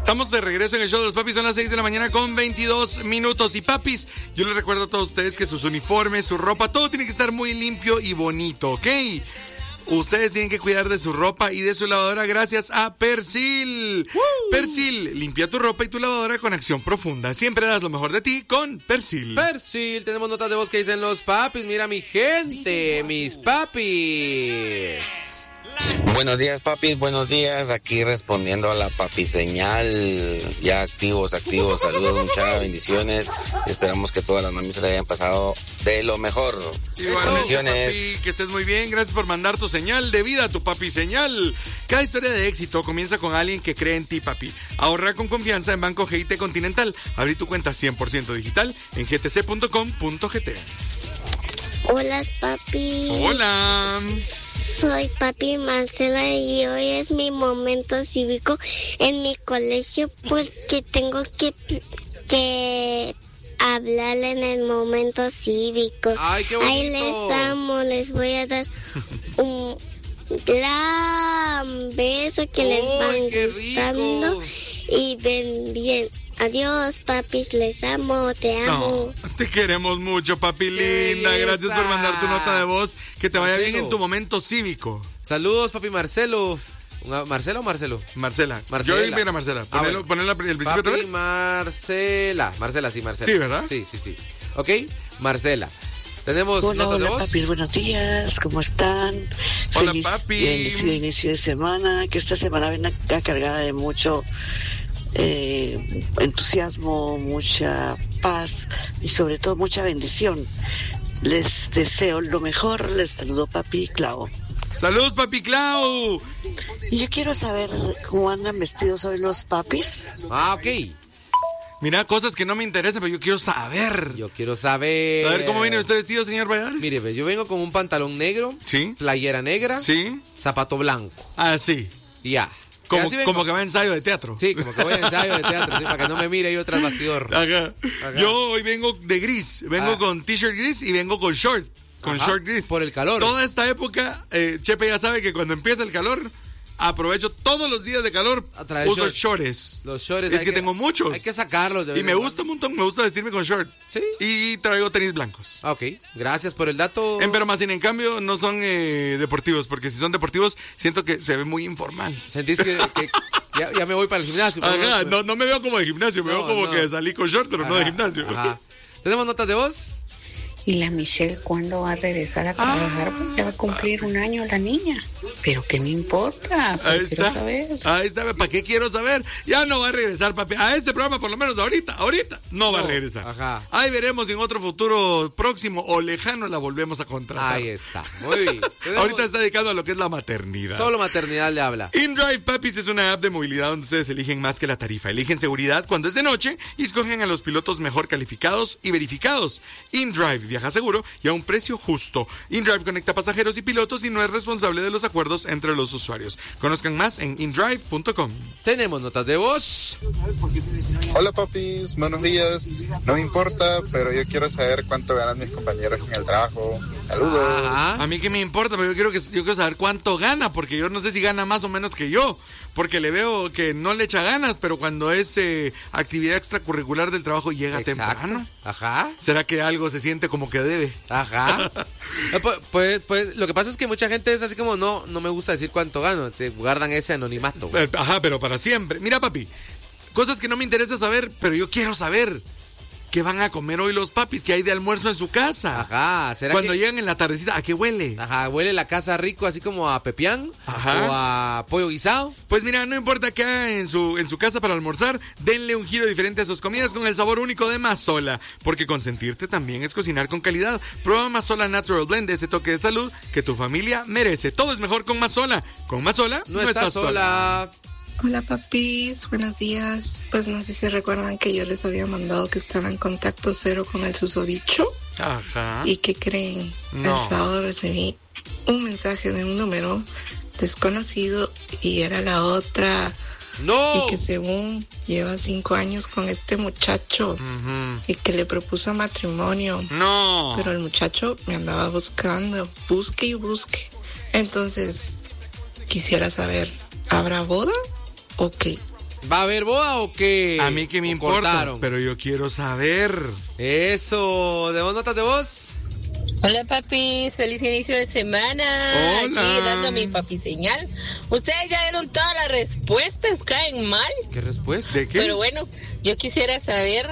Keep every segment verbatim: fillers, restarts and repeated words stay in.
Estamos de regreso en el show de los papis, son las seis de la mañana con veintidós minutos. Y papis, yo les recuerdo a todos ustedes que sus uniformes, su ropa, todo tiene que estar muy limpio y bonito, ¿ok? Ustedes tienen que cuidar de su ropa y de su lavadora gracias a Persil. ¡Woo! Persil, limpia tu ropa y tu lavadora con acción profunda. Siempre das lo mejor de ti con Persil. Persil, tenemos notas de voz que dicen los papis. Mira mi gente, mis papis. Buenos días, papis, buenos días. Aquí respondiendo a la papi señal. Ya activos, activos. Saludos, muchas bendiciones. Esperamos que todas las mamis se le hayan pasado de lo mejor. Bendiciones. Papi, que estés muy bien. Gracias por mandar tu señal de vida, tu papi señal. Cada historia de éxito comienza con alguien que cree en ti, papi. Ahorra con confianza en Banco G T Continental. Abrí tu cuenta cien por ciento digital en g t c punto com punto g t. Hola, papi. Hola. Soy papi Marcela y hoy es mi momento cívico en mi colegio porque tengo que, que hablar en el momento cívico. Ay, qué bonito. Ahí les amo, les voy a dar un gran beso que les van gustando y ven bien. Adiós, papis, les amo, te amo. No, te queremos mucho, papi linda. Gracias por mandar tu nota de voz. Que te vaya Marcelo. Bien en tu momento cívico. Saludos, papi Marcelo. ¿Marcelo o Marcelo? Marcela. Marcela. Yo bien a Marcela. Ah, Ponelo, bueno. Ponela el principio papi otra vez. Marcela. Marcela, sí, Marcela. Sí, ¿verdad? Sí, sí, sí. Ok, Marcela. Tenemos hola, notas hola, de voz. papis, buenos días, ¿cómo están? Hola, Feliz papi. y bendecido inicio de semana, que esta semana venga cargada de mucho eh, entusiasmo, mucha paz y sobre todo mucha bendición. Les deseo lo mejor, les saludo papi Clau. Saludos, papi Clau. Y yo quiero saber cómo andan vestidos hoy los papis. Ah, ok. Mira, cosas que no me interesan, pero yo quiero saber. Yo quiero saber. A ver, ¿cómo viene usted vestido, señor Valladares? Mire, yo vengo con un pantalón negro. Sí. Playera negra. Sí. Zapato blanco. Ah, sí. Y ya. Como, como que va a ensayo de teatro. Sí, como que voy a ensayo de teatro, sí, para que no me mire yo tras bastidor. Ajá. Ajá. Yo hoy vengo de gris. Vengo ah. con t-shirt gris y vengo con short. Con Ajá. short gris. Por el calor. Toda esta época, eh, Chepe ya sabe que cuando empieza el calor, aprovecho todos los días de calor, uso short. shorts. Los shorts. Es que, que tengo muchos. Hay que sacarlos. De y me gusta un montón, me gusta vestirme con short. Sí. Y traigo tenis blancos. Ah, ok, gracias por el dato. En, pero más sin en cambio no son eh, deportivos, porque si son deportivos siento que se ve muy informal. ¿Sentís que, que ya, ya me voy para el gimnasio? Ajá, no, no me veo como de gimnasio, me no, veo como no. que salí con short, pero ajá, no de gimnasio. Ajá. ¿Tenemos notas de voz? ¿Y la Michelle cuándo va a regresar a trabajar? Ah, ya va a cumplir un año la niña. ¿Pero qué me importa? Ahí quiero está. saber. Ahí está. ¿Para qué quiero saber? Ya no va a regresar, papi. A este programa, por lo menos ahorita, ahorita, no, no va a regresar. Ajá. Ahí veremos si en otro futuro próximo o lejano la volvemos a contratar. Ahí está. Muy bien. Ahorita está dedicado a lo que es la maternidad. Solo maternidad le habla. InDrive, papis, es una app de movilidad donde ustedes eligen más que la tarifa. Eligen seguridad cuando es de noche y escogen a los pilotos mejor calificados y verificados. InDrive viaja seguro y a un precio justo. InDrive conecta pasajeros y pilotos y no es responsable de los acuerdos entre los usuarios. Conozcan más en indrive punto com. Tenemos notas de voz. Hola, papis, buenos días. No me importa, pero yo quiero saber cuánto ganan mis compañeros en el trabajo. Saludos. Ajá. A mí qué me importa, pero yo quiero que yo quiero saber cuánto gana, porque yo no sé si gana más o menos que yo. Porque le veo que no le echa ganas, pero cuando es eh, actividad extracurricular del trabajo llega Exacto. temprano. Ajá. ¿Será que algo se siente como que debe? Ajá. pues, pues, pues lo que pasa es que mucha gente es así como no, no me gusta decir cuánto gano, te guardan ese anonimato. Güey. Ajá, pero para siempre. Mira, papi, cosas que no me interesa saber, pero yo quiero saber. ¿Qué van a comer hoy los papis? ¿Qué hay de almuerzo en su casa? Ajá, ¿será Cuando que... llegan en la tardecita, ¿a qué huele? Ajá, huele la casa rico, así como a pepián. Ajá. O a pollo guisado. Pues mira, no importa qué hagan en su, en su casa para almorzar, denle un giro diferente a sus comidas con el sabor único de Mazola. Porque consentirte también es cocinar con calidad. Prueba Mazola Natural Blend, ese toque de salud que tu familia merece. Todo es mejor con Mazola. Con Mazola no, no estás estás sola. sola. Hola papis, buenos días. Pues no sé si recuerdan que yo les había mandado que estaba en contacto cero con el susodicho. Ajá. ¿Y qué creen? No. El sábado recibí un mensaje de un número desconocido y era la otra. No. Y que según lleva cinco años con este muchacho. Uh-huh. Y que le propuso matrimonio. No. Pero el muchacho me andaba buscando, busque y busque. Entonces, quisiera saber, ¿habrá boda? Ok. ¿Va a haber boda o qué? A mí que me ¿O importa, cortaron? pero yo quiero saber. Eso, ¿de vos notas de voz? Hola papis, feliz inicio de semana. Hola. Aquí dando mi papi señal. Ustedes ya dieron todas las respuestas, caen mal. ¿Qué respuesta? ¿De qué? Pero bueno, yo quisiera saber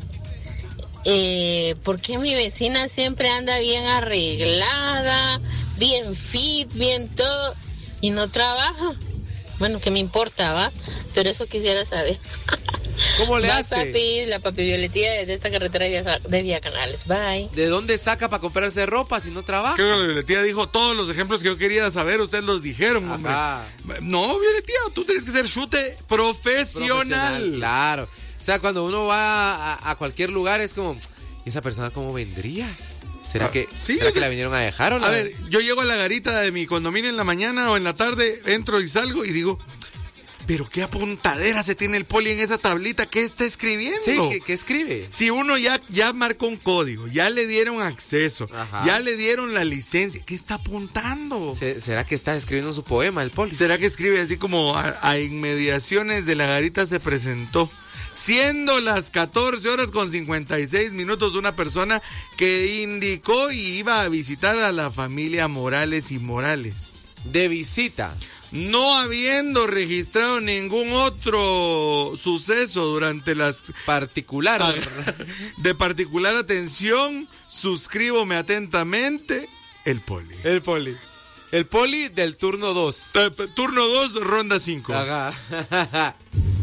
eh, por qué mi vecina siempre anda bien arreglada, bien fit, bien todo, y no trabaja. Bueno, ¿qué me importa, va? Pero eso quisiera saber. ¿Cómo le Bye, hace? papi, la papi Violetía desde esta carretera de Vía, de Vía Canales. Bye. ¿De dónde saca para comprarse ropa si no trabaja? Creo que Violetía dijo todos los ejemplos que yo quería saber, ustedes los dijeron, hombre. Ajá. No, Violetía, tú tienes que ser chute profesional. Claro. O sea, cuando uno va a, a cualquier lugar es como, ¿y esa persona cómo vendría? ¿Será Ah, que, sí, ¿será o que sea, la vinieron a dejar o la... A ver, yo llego a la garita de mi condominio en la mañana o en la tarde, entro y salgo y digo, pero qué apuntadera se tiene el poli en esa tablita, ¿qué está escribiendo? Sí, ¿qué, qué escribe? Si uno ya, ya marcó un código, ya le dieron acceso, Ajá. ya le dieron la licencia, ¿qué está apuntando? Se- ¿Será que está escribiendo su poema el poli? ¿Será que escribe así como a, a inmediaciones de la garita se presentó? Siendo las catorce horas con cincuenta y seis minutos, una persona que indicó y iba a visitar a la familia Morales y Morales, De visita. no habiendo registrado ningún otro suceso durante las Particular. de particular atención, suscríbome atentamente, el poli. El poli. El poli del turno dos. Eh, Turno dos, ronda cinco. Ajá.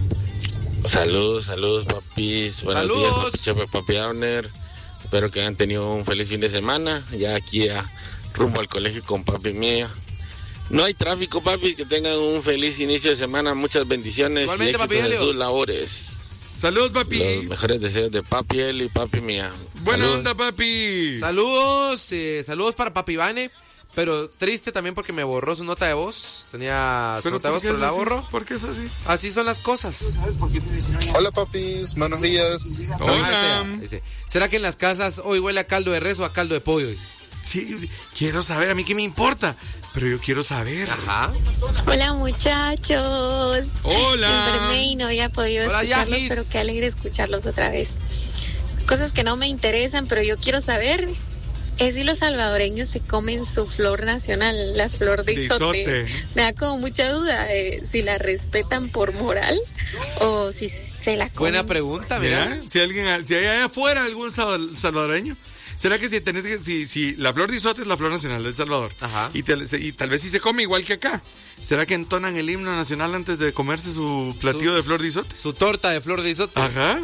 Saludos, saludos, papis. Buenos Saludos. días, papi Chepe, papi Abner. Espero que hayan tenido un feliz fin de semana. Ya aquí a, rumbo al colegio con papi mío. No hay tráfico, papi. Que tengan un feliz inicio de semana. Muchas bendiciones Igualmente, y éxitos papi, en Helio. sus labores. Saludos, papi. Los mejores deseos de papi él y papi mía. Buena Saludos. onda, papi. Saludos, eh, saludos para Papi Vane. Pero triste también porque me borró su nota de voz. Tenía su nota de voz, qué pero es la así? borró. ¿Por qué es así? Así son las cosas. Hola papis, buenos días. Hola. Ah, dice, dice, ¿será que en las casas hoy huele a caldo de res o a caldo de pollo? Dice. Sí, quiero saber, a mí qué me importa, pero yo quiero saber. Ajá. Hola muchachos. Hola. Me enfermé y no había podido Hola, escucharlos, Yajis. pero qué alegre escucharlos otra vez. Cosas que no me interesan, pero yo quiero saber es si los salvadoreños se comen su flor nacional, la flor de De izote. izote. Me da como mucha duda de si la respetan por moral o si se la comen. Buena pregunta, mira. Mira, si alguien, si hay allá afuera algún sal- salvadoreño, ¿será que si tenés que, si, si la flor de izote es la flor nacional del Salvador? Ajá. Y, tal- y tal vez si se come igual que acá, ¿será que entonan el himno nacional antes de comerse su platillo Su- de flor de izote? Su torta de flor de izote. Ajá.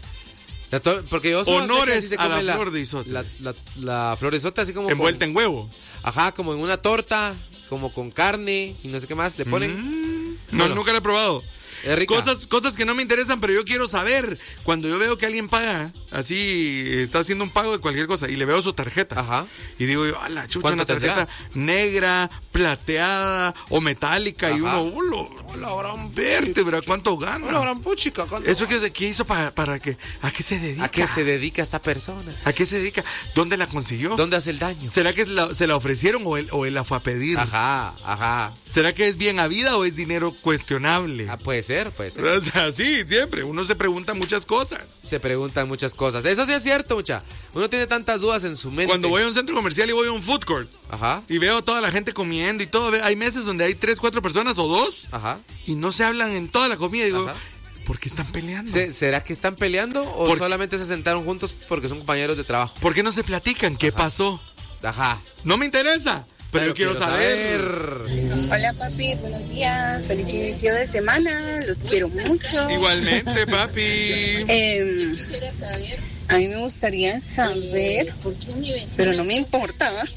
La tor- porque yo solo sé que Honores así se a come la flor de izote. La, la- la flor de izote así como Envuelta con- en huevo. Ajá, como en una torta, como con carne y no sé qué más le ponen. No, Bueno. nunca la he probado. Es rica. Cosas, cosas que no me interesan, pero yo quiero saber. Cuando yo veo que alguien paga, así está haciendo un pago de cualquier cosa y le veo su tarjeta. Ajá. Y digo yo, a la chucha, ¿Cuánto una tarjeta negra, plateada o metálica. Y Ajá. uno, oh, lo- la gran vértebra, ¿cuánto gana? Hola, gran puchica. ¿cuánto? ¿Eso qué, qué hizo para, para que? ¿A qué se dedica? ¿A qué se dedica esta persona? ¿A qué se dedica? ¿Dónde la consiguió? ¿Dónde hace el daño? ¿Será que se la, se la ofrecieron o él, o él la fue a pedir? Ajá, ajá. ¿Será que es bien habida o es dinero cuestionable? Ah, puede ser, puede ser. O sea, sí, siempre. Uno se pregunta muchas cosas. Se preguntan muchas cosas. Eso sí es cierto, mucha. Uno tiene tantas dudas en su mente. Cuando voy a un centro comercial y voy a un food court Ajá, y veo a toda la gente comiendo y todo, ve- hay meses donde hay tres, cuatro personas o dos ajá. y no se hablan en toda la comida. Y digo, Ajá. ¿por qué están peleando? Se- ¿Será que están peleando o Por- solamente se sentaron juntos porque son compañeros de trabajo? ¿Por qué no se platican? ¿Qué pasó? Ajá. No me interesa, pero, yo quiero, saber. Hola papi, buenos días, feliz inicio de semana, los quiero mucho. Igualmente, papi. Eh, a mí me gustaría saber, pero no me importa, ¿va?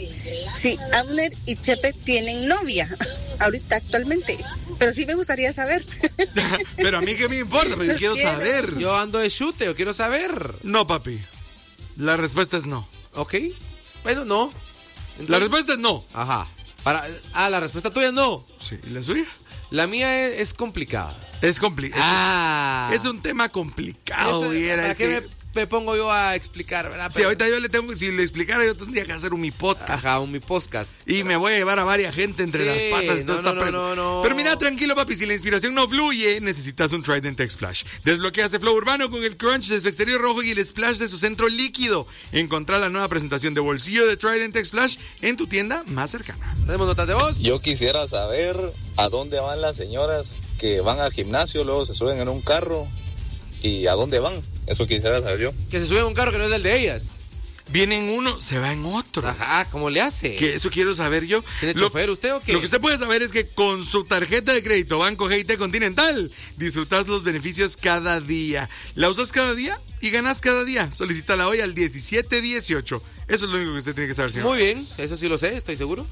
si Abner y Chepe tienen novia, ahorita actualmente, pero sí me gustaría saber. Pero a mí qué me importa, pero yo Los quiero quiero. saber. Yo ando de chute, yo quiero saber. No, papi. La respuesta es no. ¿Ok? Bueno, no. La Entonces- respuesta es no. Ajá. Para, ah, la respuesta tuya es no. Sí, ¿y la suya? La mía es, es complicada. Es complicado. Ah. Es un tema complicado, Eso, viera, ¿para es qué que- me- me pongo yo a explicar, ¿verdad? Sí, ahorita yo le tengo, si le explicara, yo tendría que hacer un mi podcast. Ajá, un mi podcast. Y me voy a llevar a varias gente entre Sí, las patas. no, no, no, no, no. Pero mira, tranquilo, papi, si la inspiración no fluye, necesitas un Trident X-Splash. Desbloquea ese flow urbano con el crunch de su exterior rojo y el splash de su centro líquido. Encontrá la nueva presentación de bolsillo de Trident X-Splash en tu tienda más cercana. ¿Tenemos notas de voz? Yo quisiera saber a dónde van las señoras que van al gimnasio, luego se suben en un carro y a dónde van. Eso quisiera saber yo. Que se suben en un carro que no es el de ellas. Viene en uno, se va en otro. Ajá, ¿cómo le hace? Que eso quiero saber yo. ¿Tiene Lo- chofer usted o qué? Lo que usted puede saber es que con su tarjeta de crédito Banco G I T Continental disfrutas los beneficios cada día. La usas cada día y ganas cada día. Solicítala hoy al diecisiete dieciocho. Eso es lo único que usted tiene que saber, señor. Muy bien, eso sí lo sé, estoy seguro.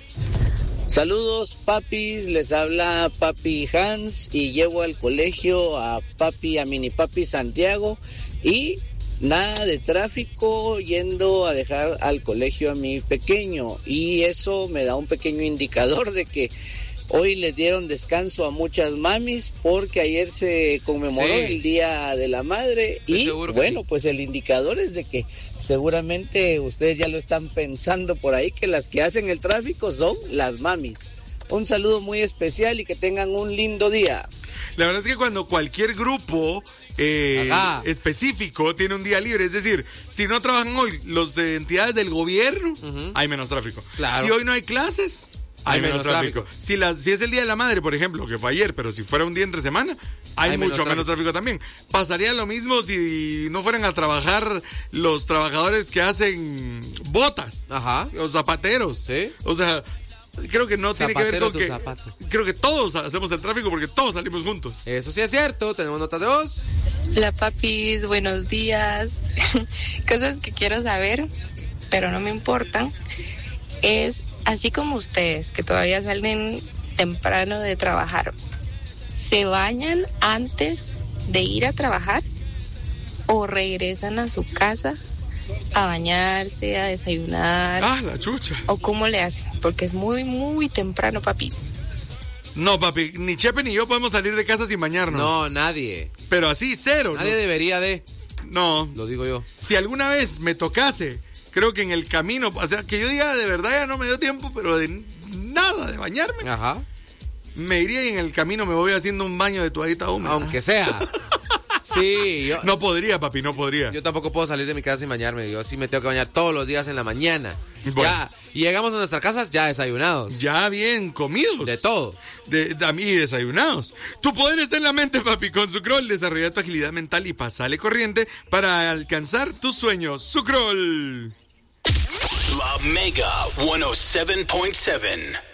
Saludos papis, les habla papi Hans y llevo al colegio a papi, a mini papi Santiago y nada de tráfico yendo a dejar al colegio a mi pequeño y eso me da un pequeño indicador de que hoy les dieron descanso a muchas mamis porque ayer se conmemoró Sí. el Día de la Madre Estoy y seguro que bueno, sí. pues el indicador es de que seguramente ustedes ya lo están pensando por ahí que las que hacen el tráfico son las mamis. Un saludo muy especial y que tengan un lindo día. La verdad es que cuando cualquier grupo eh, Ajá. específico tiene un día libre, es decir, si no trabajan hoy los de entidades del gobierno, Ujú. hay menos tráfico. Claro. Si hoy no hay clases, hay, menos, tráfico. Si, la, si es el Día de la Madre, por ejemplo, que fue ayer, pero si fuera un día entre semana, hay, Hay mucho menos menos tráfico también. Pasaría lo mismo si no fueran a trabajar los trabajadores que hacen botas, Ajá. los zapateros. Sí. O sea, creo que no tiene que ver Zapatero con tu que... zapato. Creo que todos hacemos el tráfico porque todos salimos juntos. Eso sí es cierto, tenemos notas de voz. Hola papis, buenos días. Cosas que quiero saber, pero no me importan, es así como ustedes, que todavía salen temprano de trabajar, ¿se bañan antes de ir a trabajar o regresan a su casa a bañarse, a desayunar? Ah, la chucha. ¿O cómo le hacen? Porque es muy, muy temprano, papis. No, papi, ni Chepe ni yo podemos salir de casa sin bañarnos. No, nadie. Pero así, cero. Nadie ¿no? debería de. No. Lo digo yo. Si alguna vez me tocase, creo que en el camino, o sea, que yo diga de verdad ya no me dio tiempo, pero de nada de bañarme, Ajá. me iría y en el camino me voy haciendo un baño de toallita húmeda. Aunque sea. Sí, yo, No podría, papi, no podría. yo tampoco puedo salir de mi casa sin bañarme. Yo sí me tengo que bañar todos los días en la mañana. Bueno. Ya, y llegamos a nuestras casas ya desayunados. Ya bien comidos. De todo. De, de, y desayunados. Tu poder está en la mente, papi. Con Sucrol desarrolla tu agilidad mental y pasale corriente para alcanzar tus sueños. Sucrol. La Mega ciento siete punto siete.